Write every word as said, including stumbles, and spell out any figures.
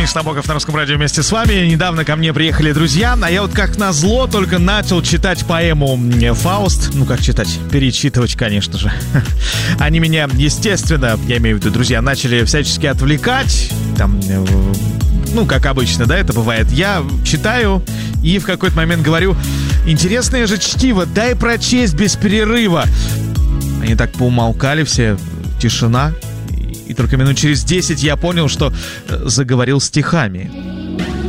Денис Набоков на Русском радио вместе с вами. Недавно ко мне приехали друзья, а я вот как назло только начал читать поэму «Фауст». Ну, как читать? Перечитывать, конечно же. Они меня, естественно, я имею в виду, друзья, начали всячески отвлекать. Там, ну, как обычно, да, это бывает. Я читаю и в какой-то момент говорю: интересное же чтиво, дай прочесть без перерыва. Они так поумолкали все, тишина. И только минут через десять я понял, что заговорил стихами.